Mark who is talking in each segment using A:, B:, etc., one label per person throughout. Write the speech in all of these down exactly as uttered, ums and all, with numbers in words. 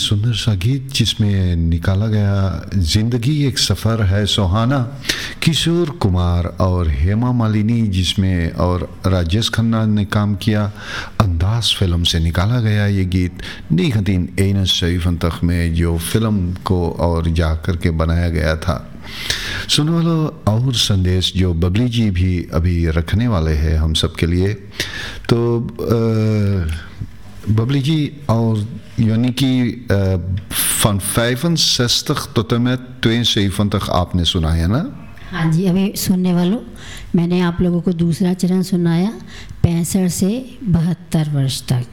A: सुंदर सा गीत जिसमें निकाला गया जिंदगी एक सफ़र है सुहाना, किशोर कुमार और हेमा मालिनी जिसमें और राजेश खन्ना ने काम किया, अंदाज फिल्म से निकाला गया ये गीत नीहदीन एन शरीफन तक में जो फिल्म को और जा कर के बनाया गया था। सुनने वालों, और संदेश जो बबली जी भी अभी रखने वाले हैं हम सब के लिए, तो आ, बबली जी और यानी कि van vijfenzestig tot en met tweeënzeventig आपने सुना है ना?
B: हाँ जी, अभी सुनने वालों मैंने आप लोगों को दूसरा चरण सुनाया पैंसठ से बहत्तर वर्ष तक।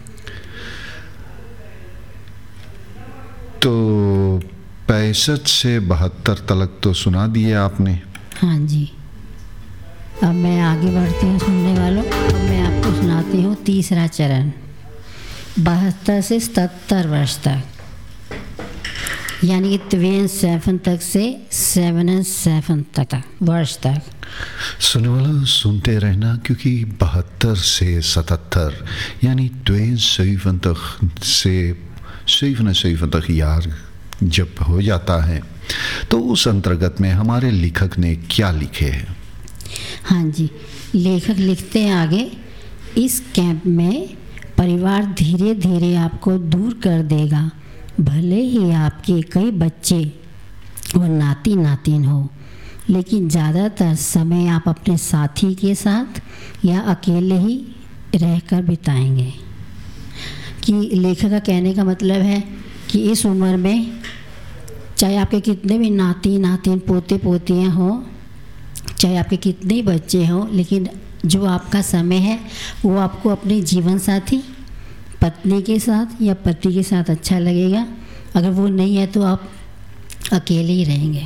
A: तो पैंसठ से बहत्तर तक तो सुना दिए आपने।
B: हाँ जी, अब मैं आगे बढ़ती हूँ सुनने वालों। अब मैं आपको सुनाती हूँ तीसरा चरण बहत्तर से सत्तर वर्ष तक, यानी कि ट्वेन सेवन तक से सेवन सेवन तक वर्ष तक।
A: सुनने वाला सुनते रहना, क्योंकि बहत्तर से सतहत्तर यानी ट्वेन सेवन तक से सेवन सेवन तक यार जब हो जाता है तो उस अंतर्गत में हमारे लेखक ने क्या लिखे हैं।
B: हाँ जी, लेखक लिखते हैं आगे, इस कैंप में परिवार धीरे धीरे आपको दूर कर देगा, भले ही आपके कई बच्चे और नाती नातिन हो, लेकिन ज़्यादातर समय आप अपने साथी के साथ या अकेले ही रहकर बिताएंगे। कि लेखक का कहने का मतलब है कि इस उम्र में चाहे आपके कितने भी नाती नातिन पोते पोतियाँ हों, चाहे आपके कितने बच्चे हों, लेकिन जो आपका समय है वो आपको अपने जीवन साथी पत्नी के साथ या पति के साथ अच्छा लगेगा। अगर वो नहीं है तो आप अकेले ही रहेंगे।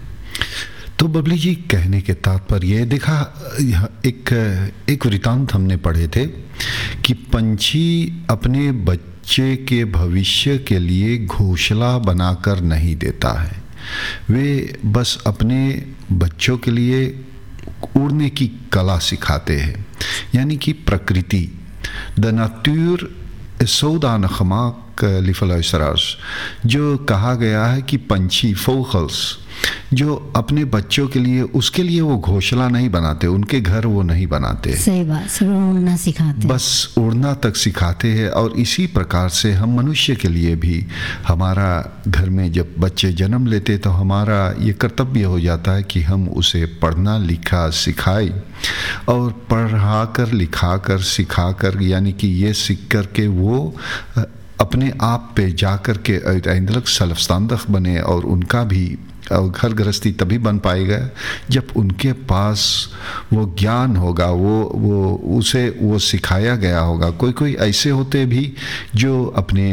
A: तो बबली जी कहने के तात्पर्य देखा, एक एक वृतांत हमने पढ़े थे कि पंछी अपने बच्चे के भविष्य के लिए घोंसला बनाकर नहीं देता है, वे बस अपने बच्चों के लिए उड़ने की कला सिखाते हैं। यानी कि प्रकृति द नाट्यूर सौदान खमाक लिफलाइसरास, जो कहा गया है कि पंछी फोखल्स जो अपने बच्चों के लिए उसके लिए वो घोंसला नहीं बनाते, उनके घर वो नहीं बनाते,
B: सही बात, सिर्फ उड़ना सिखाते,
A: बस उड़ना तक सिखाते हैं। और इसी प्रकार से हम मनुष्य के लिए भी हमारा घर में जब बच्चे जन्म लेते तो हमारा ये कर्तव्य हो जाता है कि हम उसे पढ़ना लिखा सिखाए, और पढ़ा कर लिखा कर सिखा कर, यानी कि ये सीख कर के वो अपने आप पे जा कर के आइंदलक सलफस्तांदख बने, और उनका भी और घर गृहस्थी तभी बन पाएगा जब उनके पास वो ज्ञान होगा, वो वो उसे वो सिखाया गया होगा। कोई कोई ऐसे होते भी जो अपने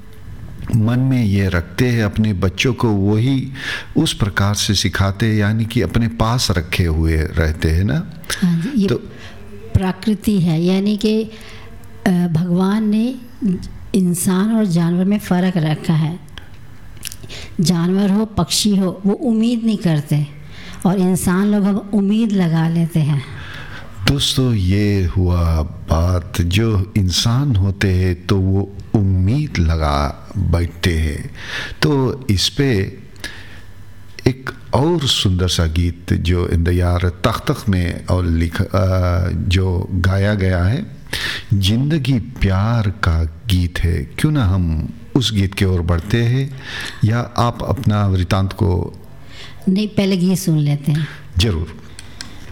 A: मन में ये रखते हैं, अपने बच्चों को वही उस प्रकार से सिखाते हैं, यानी कि अपने पास रखे हुए रहते हैं ना।
B: हाँ जी, ये तो प्रकृति है, यानी कि भगवान ने इंसान और जानवर में फ़र्क रखा है। जानवर हो पक्षी हो वो उम्मीद नहीं करते, और इंसान लोग हम उम्मीद लगा लेते हैं।
A: दोस्तों, ये हुआ बात, जो इंसान होते हैं तो वो उम्मीद लगा बैठते हैं। तो इस पे एक और सुंदर सा गीत जो इंदयार तख्तख में और लिख जो गाया गया है, जिंदगी प्यार का गीत है। क्यों ना हम उस गीत की ओर बढ़ते हैं, या आप अपना वृतांत को
B: नहीं पहले गीत सुन लेते हैं।
A: जरूर।